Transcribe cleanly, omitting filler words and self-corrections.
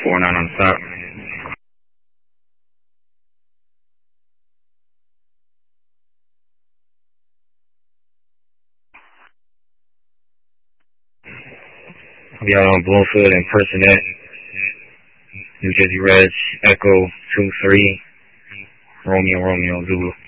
49 on the stop. We out on Bloomfield and Personette, New Jersey Reds, Echo 23, Romeo Zulu.